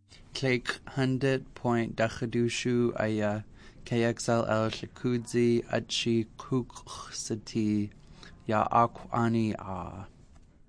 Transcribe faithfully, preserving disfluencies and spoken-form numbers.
Click hundred point dachadushu aya K X L L shikudzi achi kuksati ya akwani a.